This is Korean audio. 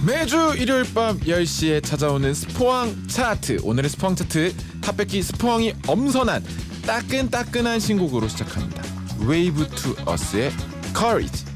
매주 일요일 밤 10시에 찾아오는 스포왕 차트. 오늘의 스포왕 차트 탑100기 스포왕이 엄선한 따끈따끈한 신곡으로 시작합니다. Wave to Us의 Courage.